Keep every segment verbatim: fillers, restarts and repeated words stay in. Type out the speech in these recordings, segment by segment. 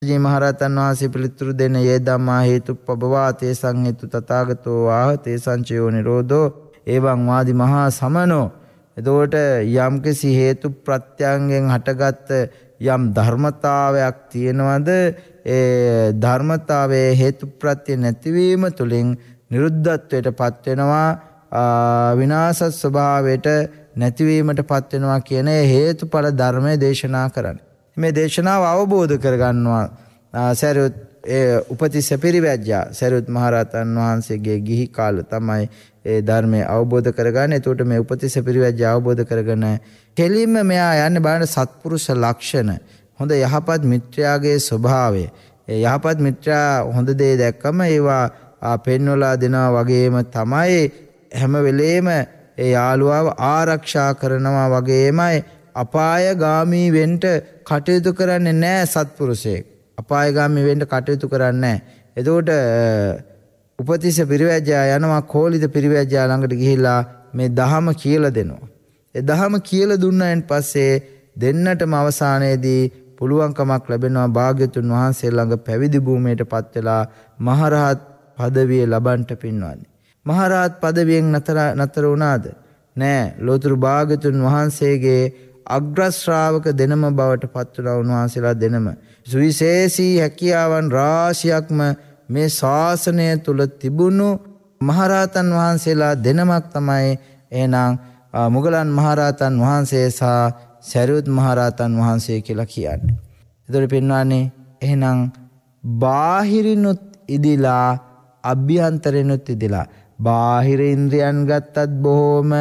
G මහරහතන් වහන්සේ පිළිතුරු දෙන යේ ධම්මා හේතුප්පබවා තේසං හේතු තථාගතෝ ආහ තේසං චයෝ නිරෝධෝ එවං වාදි මහා සමනෝ. එතකොට යම්කිසි හේතු ප්‍රත්‍යයෙන් හටගත් යම් ධර්මතාවයක් තියෙනවද ඒ ධර්මතාවයේ හේතු ප්‍රත්‍ය නැතිවීම තුළින් නිරුද්ධත්වයට පත් වෙනවා විනාශ ස්වභාවයට නැතිවීමට පත් වෙනවා කියන හේතුඵල ධර්මයේ දේශනා කරන්නේ. මේ දේශනාව අවබෝධ කරගන්නවා සරියුත් උපතිස්ස පිරිවැජ්ජා සරියුත් මහරහතන් වහන්සේගේ ගිහි කාල තමයි ඒ ධර්මය අවබෝධ කරගන්නේ. එතකොට මේ උපතිස්ස පිරිවැජ්ජා අවබෝධ කරගෙන කෙලින්ම මෙයා යන්නේ බලන්න සත්පුරුෂ ලක්ෂණ හොඳ යහපත් මිත්‍රයාගේ ස්වභාවය. ඒ යහපත් මිත්‍රා හොඳ දේ දැක්කම ඒවා පෙන්වලා දෙනවා වගේම තමයි හැම වෙලේම ඒ යාළුවාව ආරක්ෂා කරනවා වගේමයි අපායගාමී වෙන්න කටයුතු කරන්නේ නැහැ සත්පුරුෂයෙක්. අපායගාමී වෙන්න කටයුතු කරන්නේ නැහැ. එතකොට උපතිස්ස පිරිවැජ්ජා යනවා කෝලිත පිරිවැජ්ජා ළඟට ගිහිල්ලා මේ දහම කියලා දෙනවා. ඒ දහම කියලා දුන්නායින් පස්සේ දෙන්නටම අවසානයේදී පුළුවන්කමක් ලැබෙනවා භාග්‍යතුන් වහන්සේ ළඟ පැවිදි භූමියටපත් වෙලා මහරහත් පදවිය ලබන්නට පින්වන්නේ. මහරහත් පදවියෙන් නතර නතර වුණාද? නෑ. ලෝතුරු භාග්‍යතුන් වහන්සේගේ අග්‍ර ශ්‍රාවක දෙනම බවට පත් වුණා උන්වහන්සේලා දෙනම. සුවිශේෂී හැකියාවන් රාශියක්ම මේ ශාසනය තුල තිබුණු මහරහතන් වහන්සේලා දෙනමක් තමයි එහෙනම් මුගලන් මහරහතන් වහන්සේ සහ සරියුත් මහරහතන් වහන්සේ කියලා කියන්නේ. ඒතර පින්වන්නේ එහෙනම් බාහිරිනුත් ඉදිලා අභ්‍යන්තරිනුත් ඉදිලා බාහිර ඉන්ද්‍රියන් ගත්තත් බොහොම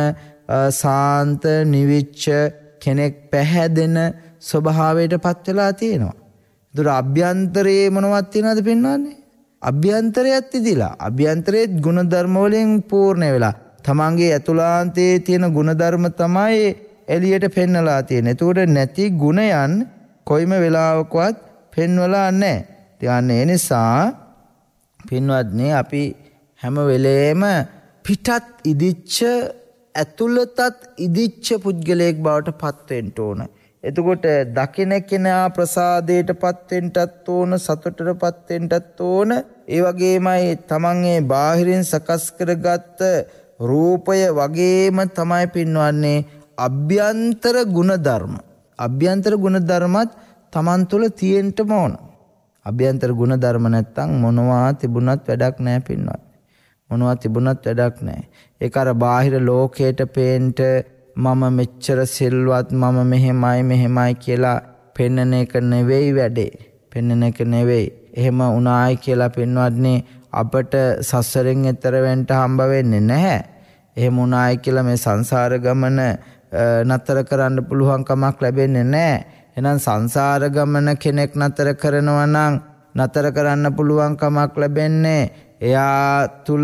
සාන්ත නිවිච්ච කෙනෙක් පැහැදෙන ස්වභාවයට පත් වෙලා තියෙනවා. ඒතර අභ්‍යන්තරයේ මොනවද තියෙනවද පින්වන්නේ? අභ්‍යන්තරයත් ඉදිලා අභ්‍යන්තරයේ ගුණධර්ම වලින් පූර්ණ වෙලා තමන්ගේ ඇතුළාන්තයේ තියෙන ගුණධර්ම තමයි එළියට පෙන්වලා තියෙන්නේ. ඒතකොට නැති ගුණයන් කොයිම වෙලාවකවත් පෙන්වලා නැහැ. තියන්නේ ඒ නිසා පින්වත්නි අපි හැම වෙලේම පිටත් ඉදිච්ච ඇතුළතත් ඉදිච්ච පුද්ගලයෙක් බවට පත් වෙන්න ඕන. එතකොට දකින්න කෙනා ප්‍රසාදයට පත් වෙන්නත් ඕන, සතුටට පත් වෙන්නත් ඕන. ඒ වගේමයි තමන්ගේ බාහිරින් සකස් කරගත්ත රූපය වගේම තමයි පින්වන්නේ අභ්‍යන්තර ගුණධර්ම. අභ්‍යන්තර ගුණධර්මත් තමන් තුළ තියෙන්නම ඕන. අභ්‍යන්තර ගුණධර්ම නැත්තම් මොනවා තිබුණත් වැඩක් නැහැ පින්වත්. මොනවා තිබුණත් වැඩක් නැහැ. ඒක අර බාහිර ලෝකයට පේන්න මම මෙච්චර සිල්වත් මම මෙහෙමයි මෙහෙමයි කියලා පෙන්නන එක නෙවෙයි වැඩේ. පෙන්නන එක නෙවෙයි. එහෙම උනායි කියලා පින්වත්නි අපට සසරෙන් එතර වෙන්න හම්බ වෙන්නේ නැහැ. එහෙම උනායි කියලා මේ සංසාර ගමන නතර කරන්න පුළුවන් කමක් ලැබෙන්නේ නැහැ. එහෙනම් සංසාර ගමන කෙනෙක් නතර කරනවා නම් නතර කරන්න පුළුවන් කමක් ලැබෙන්නේ එයා තුල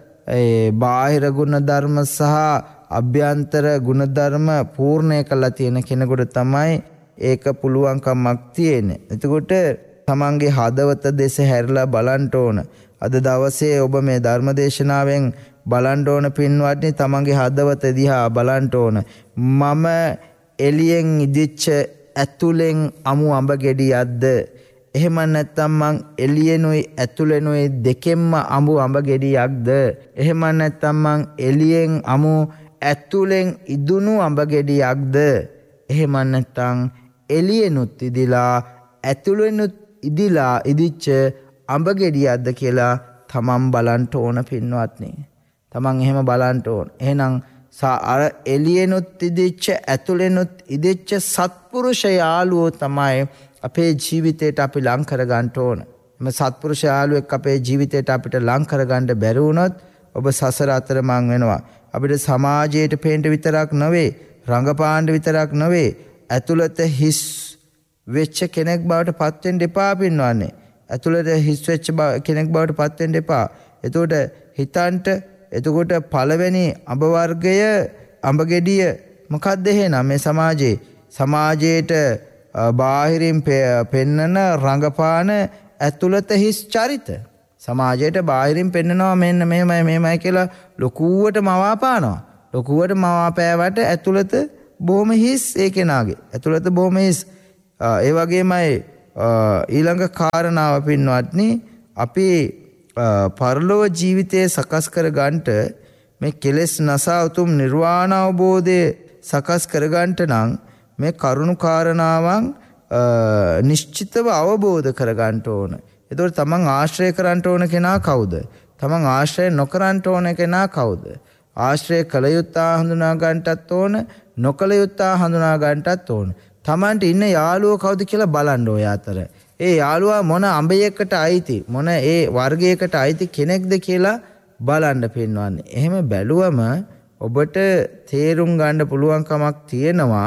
ඒ බාහිර ගුණ ධර්ම සහ අභ්‍යන්තර ගුණ ධර්ම පූර්ණය කළා තියෙන කෙනෙකුට තමයි ඒක පුළුවන් කමක් තියෙන්නේ. එතකොට තමන්ගේ හදවත දෙස හැරිලා බලන්න ඕන. අද දවසේ ඔබ මේ ධර්ම දේශනාවෙන් බලන්න ඕන පින්වත්නි තමන්ගේ හදවත දිහා බලන්න ඕන. මම එළියෙන් ඉදිච්ච ඇතුලෙන් අමු අඹ ගෙඩියක්ද? එහෙම නැත්නම් මං එළියෙනුයි ඇතුලෙනුයි දෙකෙන්ම අමු අඹ ගෙඩියක්ද? එහෙම නැත්නම් මං එළියෙන් අමු ඇතුලෙන් ඉදුණු අඹ ගෙඩියක්ද? එහෙම නැත්නම් එළියෙනුත් ඉදිලා ඇතුලෙනුත් ඉදිලා ඉදිච්ච අඹ ගෙඩියක්ද කියලා තමන් බලන්න ඕන පින්වත්නි. තමන් එහෙම බලන්න ඕන. එහෙනම් අර එළියෙනුත් ඉදිච්ච ඇතුලෙනුත් ඉදිච්ච සත්පුරුෂ යාළුවෝ තමයි අපේ ජීවිතයට අපි ලං කර ගන්න ඕන. මේ සත්පුරුෂ යාළුවෙක් අපේ ජීවිතයට අපිට ලං කර ගන්න බැරි වුණොත් ඔබ සසර අතරමං වෙනවා. අපිට සමාජයට පේන්න විතරක් නෙවෙයි, රංගපාන්න විතරක් නෙවෙයි, ඇතුළත හිස් වෙච්ච කෙනෙක් බවට පත් වෙන්න එපා පින්වන්නේ. ඇතුළත හිස් වෙච්ච කෙනෙක් බවට පත් වෙන්න එපා. එතකොට හිතන්ට එතකොට පළවෙනි අඹ වර්ගය අඹ ගෙඩිය මොකක්ද එහෙනම් මේ සමාජයේ සමාජයට බාහිරින් පෙන්නන රංගපාන ඇතුළත හිස් චරිත සමාජයට බාහිරින් පෙන්නනවා මෙන්න මෙහෙමයි මෙහෙමයි කියලා ලොකුවට මවාපානවා. ලොකුවට මවාපෑවට ඇතුළත බොහොම හිස් ඒ කෙනාගේ. ඇතුළත බොහොම හිස්. ඒ වගේමයි ඊළඟ කාරණාව පින්වත්නි අපි පරලෝක ජීවිතයේ සකස් කර ගන්නට මේ කෙලෙස් නසා උතුම් නිර්වාණ අවබෝධය සකස් කර ගන්නට නම් මේ කරුණු කාරණාවන් නිශ්චිතව අවබෝධ කර ගන්නට ඕන. ඒතකොට තමන් ආශ්‍රය කරන්න ඕන කෙනා කවුද? තමන් ආශ්‍රය නොකරන්න ඕන කෙනා කවුද? ආශ්‍රය කළ යුත්තා හඳුනා ගන්නටත් ඕන, නොකළ යුත්තා හඳුනා ගන්නටත් ඕන. තමන්ට ඉන්න යාළුවෝ කවුද කියලා බලන්න ඔය අතර. ඒ යාළුවා මොන අඹයකට අයිති, මොන ඒ වර්ගයකට අයිති කෙනෙක්ද කියලා බලන්න පින්වන්නේ. එහෙම බැලුවම ඔබට තේරුම් ගන්න පුළුවන් කමක් තියෙනවා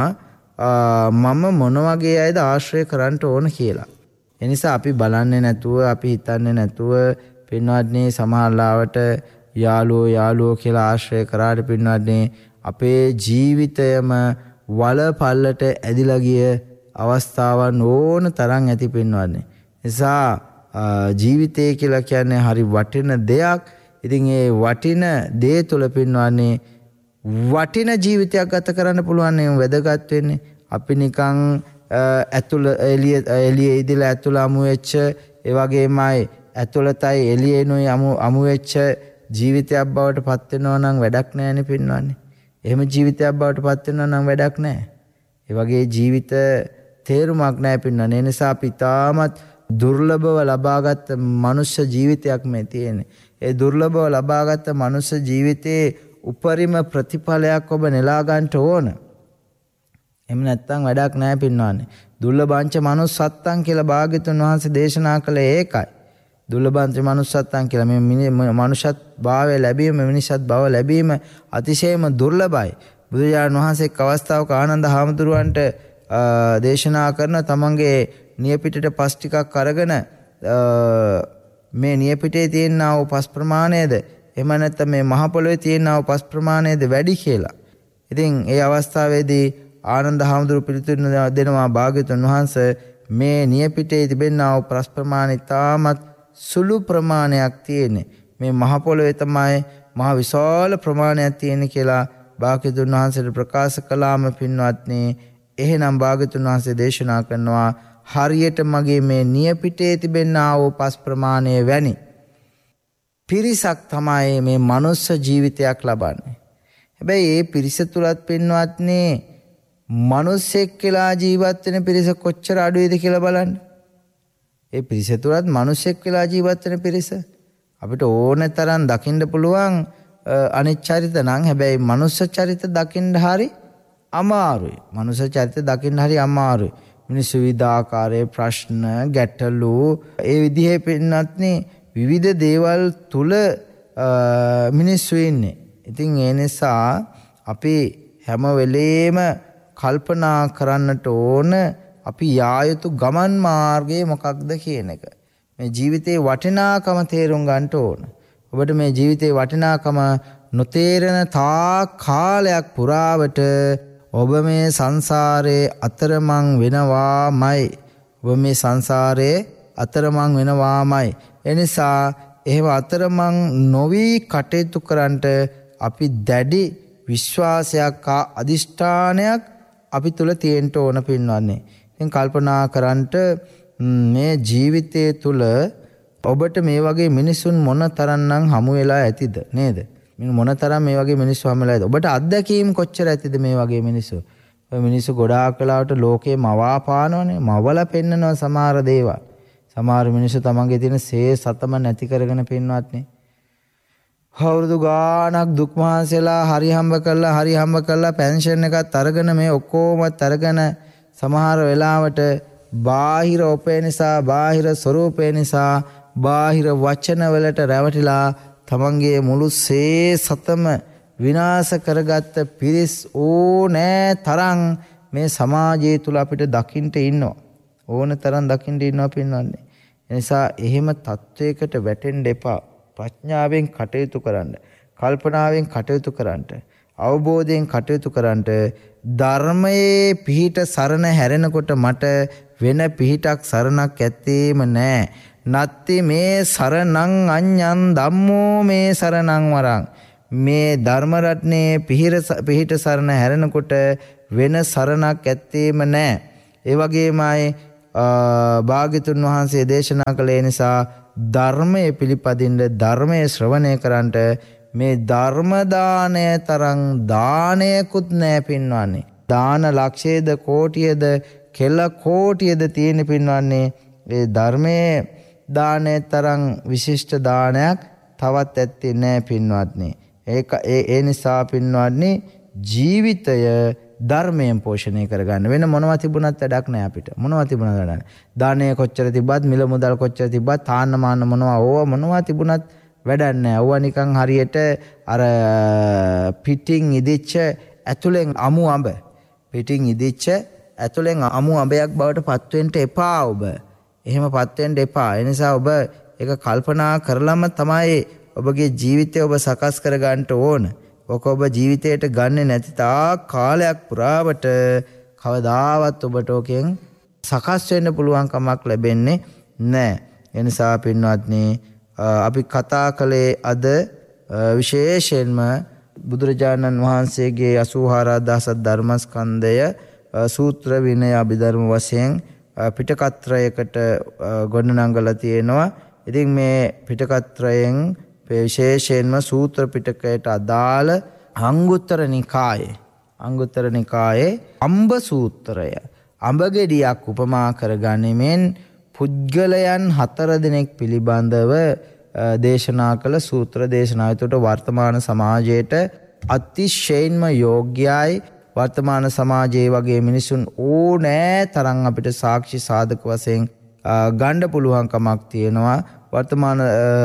මම මොන වගේ අයද ආශ්‍රය කරන්න ඕන කියලා. ඒ නිසා අපි බලන්නේ නැතුව, අපි හිතන්නේ නැතුව පින්වත්නි සමහරවිට යාළුවෝ යාළුවෝ කියලා ආශ්‍රය කරාට පින්වත්නි අපේ ජීවිතයම වල පල්ලට ඇදිලා ගිය අවස්ථාවන් ඕන තරම් ඇති පින්වත්නි. නිසා ජීවිතය කියලා කියන්නේ හරි වටින දෙයක්. ඉතින් ඒ වටින දේ තුල පින්වත්නි වටින ජීවිතයක් ගත කරන්න පුළුවන් නේ වැදගත් වෙන්නේ. අපි නිකන් ඇතුළ එළිය එළියේ ඉඳලා ඇතුළ අමු වෙච්ච ඒ වගේමයි ඇතුළතයි එළියෙනුයි අමු අමු වෙච්ච ජීවිතයක් බවට පත් වෙනවා නම් වැඩක් නැහැ නේ පින්වත්නි. එහෙම ජීවිතයක් බවට පත් වෙනවා නම් වැඩක් නැහැ. ඒ වගේ ජීවිත තේරුමක් නැහැ පින්වත්නි. ඒ නිසා අපි තාමත් දුර්ලභව ලබාගත් මනුෂ්‍ය ජීවිතයක් මේ තියෙන්නේ. ඒ දුර්ලභව ලබාගත් මනුෂ්‍ය ජීවිතයේ උපරිම ප්‍රතිඵලයක් ඔබ නෙලා ගන්නට ඕන. එහෙම නැත්නම් වැඩක් නැහැ පින්වත්නි. දුර්ලභංච මනුස්සත්තං කියලා භාග්‍යතුන් වහන්සේ දේශනා කළේ ඒකයි. දුර්ලභංච මනුස්සත්තං කියලා මේ මනුෂ්‍යත් භාවය ලැබීම, මිනිසත් භව ලැබීම අතිශයම දුර්ලභයි. බුදුරජාණන් වහන්සේ එක් අවස්ථාවක ආනන්ද හාමුදුරුවන්ට දේශනා කරන තමන්ගේ නියපිටට පස් ටිකක් අරගෙන මේ නියපිටේ තියෙනා වූ පස් ප්‍රමාණයද එහෙම නැත්නම් මේ මහ පොළොවේ තියෙනා වූ පස් ප්‍රමාණයද වැඩි කියලා. ඉතින් ඒ අවස්ථාවේදී ආනන්ද හාමුදුරු පිළිතුරු දෙනවා භාග්‍යවතුන් වහන්සේ මේ නියපිටේ තිබෙනා වූ පස් ප්‍රමාණය තාමත් සුළු ප්‍රමාණයක් තියෙන්නේ. මේ මහ පොළොවේ තමයි මහ විශාල ප්‍රමාණයක් තියෙන්නේ කියලා භාග්‍යවතුන් වහන්සේට ප්‍රකාශ කළාම පින්වත්නි එහෙනම් භාග්‍යවතුන් වහන්සේ දේශනා කරනවා හරියට මගේ මේ නියපිටේ තිබෙනා වූ පස් ප්‍රමාණය වැනි පිරිසක් තමයි මේ මනුස්ස ජීවිතයක් ලබන්නේ. හැබැයි මේ පිරිස තුලත් පින්වත්නි මනුස්සෙක් කියලා ජීවත් වෙන පිරිස කොච්චර අඩුයිද කියලා බලන්න. ඒ පිරිස තුලත් මනුස්සෙක් කියලා ජීවත් වෙන පිරිස අපිට ඕන තරම් දකින්න පුළුවන් අනිත් චරිත නම්. හැබැයි මනුස්ස චරිත දකින්න හරි අමාරුයි. මනුස්ස චරිත දකින්න හරි අමාරුයි. මිනිස්සු විවිධාකාරයේ ප්‍රශ්න, ගැටලු ඒ විදිහේ පින්නත්නේ විවිධ දේවල් තුල මිනිස්සු ඉන්නේ. ඉතින් ඒ නිසා අපි හැම වෙලේම කල්පනා කරන්නට ඕන අපි යා යුතු ගමන් මාර්ගය මොකක්ද කියන එක. මේ ජීවිතේ වටිනාකම තේරුම් ගන්නට ඕන. ඔබට මේ ජීවිතේ වටිනාකම නොතේරෙන තා කාලයක් පුරාවට ඔබ මේ සංසාරයේ අතරමං වෙනවාමයි. ඔබ මේ සංසාරයේ අතරමං වෙනවාමයි. එනිසා එහෙම අතරමං නොවි කටයුතු කරන්නට අපි දැඩි විශ්වාසයක් හා අදිෂ්ඨානයක් අපි තුල තියෙන්න ඕන පින්වන්නේ. ඉතින් කල්පනා කරන්නට මේ ජීවිතයේ තුල ඔබට මේ වගේ මිනිසුන් මොන තරම්නම් හමු වෙලා ඇතිද නේද? මොන තරම් මේ වගේ මිනිස්සු හමු වෙලා ඇතිද? ඔබට අත්දැකීම් කොච්චර ඇතිද මේ වගේ මිනිස්සු? ඔය මිනිස්සු ගොඩාක් වෙලාවට ලෝකේ මවා පානවනේ, මවලා පෙන්නනවා සමහර දේවල්. සමහර මිනිස්සු තමන්ගේ තියෙන සේ සතම නැති කරගෙන පින්වත්නි. අවුරුදු ගාණක් දුක් මහන්සියලා හරි හම්බ කරලා හරි හම්බ කරලා පෙන්ෂන් එකත් අරගෙන මේ ඔක්කොමත් අරගෙන සමහර වෙලාවට බාහිර ඔපේ නිසා, බාහිර ස්වරූපේ නිසා, බාහිර වචන වලට රැවටිලා තමන්ගේ මුළු සේ සතම විනාශ කරගත්ත පිරිස් ඕනෑ තරම් මේ සමාජය තුල අපිට දකින්න ඉන්නවා. ඕන තරම් දකින්න ඉන්නවා පින්වත්නි. ඒ නිසා එහෙම තත්වයකට වැටෙන්න එපා. ප්‍රඥාවෙන් කටයුතු කරන්න, කල්පනාවෙන් කටයුතු කරන්න, අවබෝධයෙන් කටයුතු කරන්න. ධර්මයේ පිහිට සරණ හැරෙනකොට මට වෙන පිහිටක් සරණක් ඇත්තේම නැහැ. නත්ති මේ සරණං අඤ්ඤං ධම්මෝ මේ සරණං වරං. මේ ධර්ම රත්නේ පිහිට සරණ හැරෙනකොට වෙන සරණක් ඇත්තේම නැහැ. ඒ වගේමයි භාග්‍යතුන් වහන්සේ දේශනා කළේ නිසා ධර්මයේ පිළිපදින්න ධර්මයේ ශ්‍රවණය කරන්නට මේ ධර්ම දානය තරම් දානයකුත් නැහැ පින්වන්නේ. දාන ලක්ෂයේද කෝටියේද කෙල කෝටියේද තියෙන පින්වන්නේ ඒ ධර්මයේ දානයේ තරම් විශිෂ්ට දානයක් තවත් ඇත්තේ නැහැ පින්වත්නි. ඒක ඒ ඒ නිසා පින්වත්නි ජීවිතය ධර්මයෙන් පෝෂණය කරගන්න වෙන මොනවා තිබුණත් වැඩක් නැහැ අපිට. මොනවා තිබුණත් වැඩක් නැහැ. දානය කොච්චර තිබ්බත් මිල මුදල් කොච්චර තිබ්බත් තාන්න මාන්න මොනවා ඕවා මොනවා තිබුණත් වැඩක් නැහැ. ඕවා නිකන් හරියට අර පිටින් ඉදිච්ච ඇතුලෙන් අමු අඹ. පිටින් ඉදිච්ච ඇතුලෙන් අමු අඹයක් බවට පත් වෙන්න එපා ඔබ. එහෙම පත් වෙන්න එපා. ඒ නිසා ඔබ ඒක කල්පනා කරලම තමයි ඔබගේ ජීවිතය ඔබ සකස් කර ගන්නට ඕන. ඔක ඔබ ජීවිතයට ගන්නෙ නැති තා කාලයක් පුරාවට කවදාවත් ඔබට ඔකෙන් සකස් වෙන්න පුළුවන් කමක් ලැබෙන්නේ නැහැ. ඒ නිසා පින්වත්නි අපි කතා කළේ අද විශේෂයෙන්ම බුදුරජාණන් වහන්සේගේ අසූහාර දහස් ධර්මස්කන්ධය සූත්‍ර විනය අභිධර්ම වශයෙන් පිටකත්‍රයකට ගොඩනංගලා තියෙනවා. ඉතින් මේ පිටකත්‍රයෙන් විශේෂයෙන්ම සූත්‍ර පිටකයට අදාළ අංගුත්තර නිකායේ අංගුත්තර නිකායේ අම්බ සූත්‍රය අඹ ගෙඩියක් උපමා කරගනිමින් පුද්ගලයන් හතර දෙනෙක් පිළිබඳව දේශනා කළ සූත්‍ර දේශනාව. ඒකට වර්තමාන සමාජයට අතිශයින්ම යෝග්‍යයි. වර්තමාන සමාජයේ වගේ මිනිසුන් ඕනෑ තරම් අපිට සාක්ෂි සාධක වශයෙන් ගන්න පුළුවන් කමක් තියෙනවා. වර්තමාන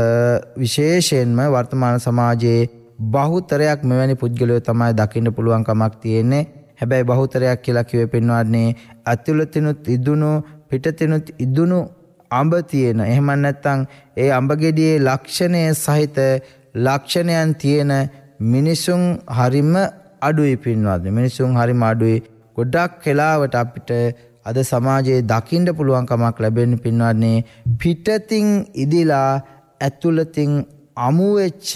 විශේෂයෙන්ම වර්තමාන සමාජයේ බහුතරයක් මෙවැනි පුද්ගලයෝ තමයි දකින්න පුළුවන් කමක් තියෙන්නේ. හැබැයි බහුතරයක් කියලා කිව්වේ පින්වත්නි අතුලතිනුත් ඉදුණු පිටතිනුත් ඉදුණු අඹ තියෙන. එහෙම නැත්නම් ඒ අඹ ගෙඩියේ ලක්ෂණය සහිත ලක්ෂණයන් තියෙන මිනිසුන් හරිම අඩුයි පින්වත්නි. මිනිසුන් හරිම අඩුයි. ගොඩක් වෙලාවට අපිට අද සමාජයේ දකින්න පුළුවන් කමක් ලැබෙන්නේ පින්වත්නි පිටතින් ඉදිලා ඇතුළතින් අමු වෙච්ච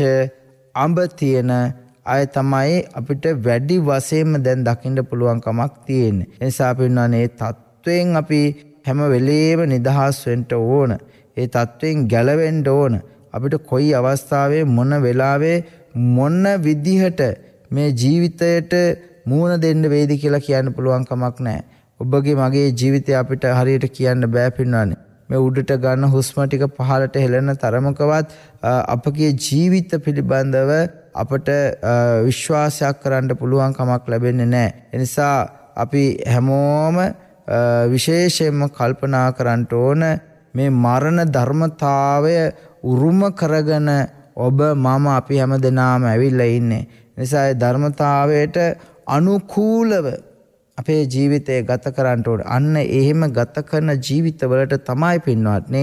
අඹ තියෙන අය තමයි අපිට වැඩි වශයෙන්ම දැන් දකින්න පුළුවන් කමක් තියෙන්නේ. ඒ නිසා පින්වත්නි මේ තත්වයෙන් අපි හැම වෙලේම නිදහස් වෙන්න ඕන. ඒ තත්වයෙන් ගැලවෙන්න ඕන. අපිට කොයි අවස්ථාවේ මොන වෙලාවේ මොන විදිහට මේ ජීවිතයට මූණ දෙන්න වේද කියලා කියන්න පුළුවන් කමක් නැහැ. ඔබගේ මගේ ජීවිතය අපිට හරියට කියන්න බෑ පින්වත්නි. මේ උඩට ගන්න හුස්ම ටික පහළට හෙළන තරමකවත් අපගේ ජීවිත පිළිබඳව අපට විශ්වාසයක් කරන්න පුළුවන් කමක් ලැබෙන්නේ නැහැ. ඒ නිසා අපි හැමෝම විශේෂයෙන්ම කල්පනා කරන්න ඕන මේ මරණ ධර්මතාවය උරුම කරගෙන ඔබ මම අපි හැමදෙනාම ඇවිල්ලා ඉන්නේ. ඒ නිසා ඒ ධර්මතාවයට අනුකූලව අපේ ජීවිතය ගත කරන්න ඕන. අන්න එහෙම ගත කරන ජීවිතවලට තමයි පින්වත්නි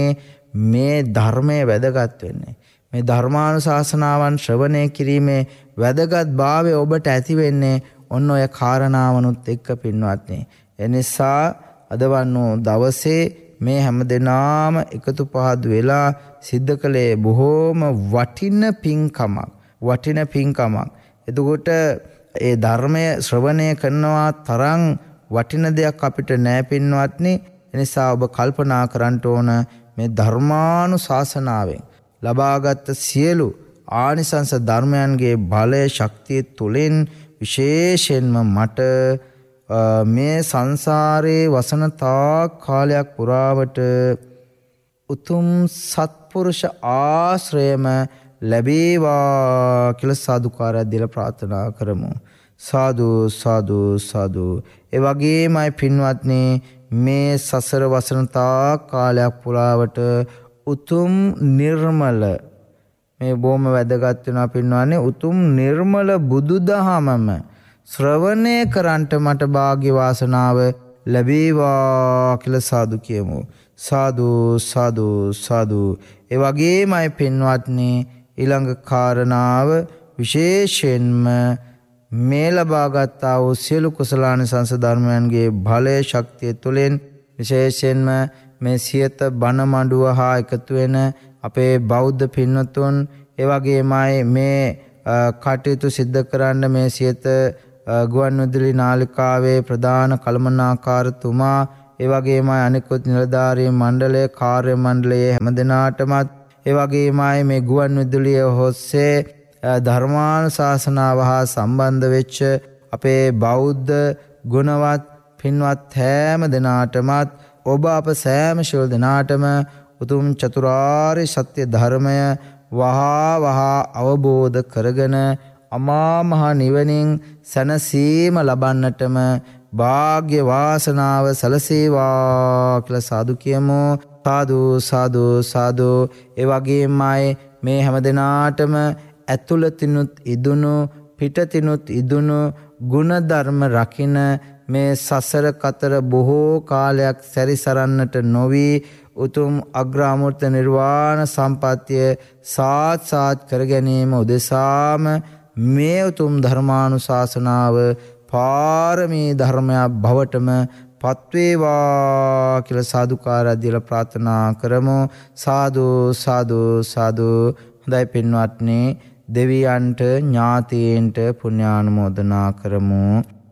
මේ ධර්මය වැදගත් වෙන්නේ. මේ ධර්මානුශාසනාවන් ශ්‍රවණය කිරීමේ වැදගත්භාවය ඔබට ඇති වෙන්නේ ඔන්න ඔය කාරණාවනුත් එක්ක පින්වත්නි. එනිසා අදවන්නෝ දවසේ මේ හැමදෙනාම එකතු පහදු වෙලා සිද්ධ කළේ බොහෝම වටින පින්කමක්. වටින පින්කමක්. එතකොට ඒ ධර්මය ශ්‍රවණය කරනවා තරම් වටින දෙයක් අපිට නැහැ පින්වත්නි. එනිසා ඔබ කල්පනා කරන්න ඕන මේ ධර්මානුශාසනාවෙන් ලබාගත් සියලු ආනිසංස ධර්මයන්ගේ බලය ශක්තිය තුලින් විශේෂයෙන්ම මට මේ සංසාරේ වසන තා කාලයක් පුරාවට උතුම් සත්පුරුෂ ආශ්‍රයම ලැබේවා කියලා සාදුකාරයක් දීලා ප්‍රාර්ථනා කරමු. සාදු සාදු සාදු. ඒ වගේමයි පින්වත්නි මේ සසර වසන තා කාලයක් පුරාවට උතුම් නිර්මල මේ බොහොම වැදගත් වෙනවා පින්වත්නි උතුම් නිර්මල බුදුදහමම ශ්‍රවණය කරන්ට මට වාග්ය වාසනාව ලැබේවා කියලා සාදු කියමු. සාදු සාදු සාදු. ඒ වගේමයි පින්වත්නි ඊළඟ කාරණාව විශේෂයෙන්ම මේ ලබාගත් ආ වූ සියලු කුසලානිසංස ධර්මයන්ගේ බලය ශක්තිය තුළින් විශේෂයෙන්ම මේ සියත බණ මඬුව හා එකතු වෙන අපේ බෞද්ධ පින්වතුන් ඒ වගේමයි මේ කටයුතු සිද්ධ කරන්න මේ සියත ගුවන්විදුලි නාලිකාවේ ප්‍රධාන කළමනාකාරතුමා ඒ වගේමයි අනිකුත් නිලධාරී මණ්ඩලය කාර්ය මණ්ඩලයේ හැමදෙනාටමත් ඒ වගේමයි මේ ගුවන් විදුලිය ඔස්සේ ධර්මානුශාසනාව හා සම්බන්ධ වෙච්ච අපේ බෞද්ධ ගුණවත් පින්වත් හැම දෙනාටමත් ඔබ අප සෑම ශිල් දෙනාටම උතුම් චතුරාර්ය සත්‍ය ධර්මය වහා වහා අවබෝධ කරගෙන අමා මහ නිවනින් සැනසීම ලබන්නටම වාග්ය වාසනාව සලසේවා කියලා සාදු කියමු. සාදු සාදු සාදු. ඒ වගේමයි මේ හැම දෙනාටම ඇතුළතිනුත් ඉදුණු පිටතිනුත් ඉදුණු ගුණධර්ම රකින්න මේ සසර කතර බොහෝ කාලයක් සැරිසරන්නට නොවි උතුම් අග්‍රාමූර්ත නිර්වාණ සම්පත්තිය සාත්සාත් කර ගැනීම උදෙසාම මේ උතුම් ධර්මානුශාසනාව පාරමී ධර්මයක් බවටම පත්වේවා කියලා සාදුකාරය දීලා ප්‍රාර්ථනා කරමු. සාදු සාදු සාදු. හොඳයි පින්වත්නි, දෙවියන්ට ඥාතීන්ට පුණ්‍යානුමෝදනා කරමු.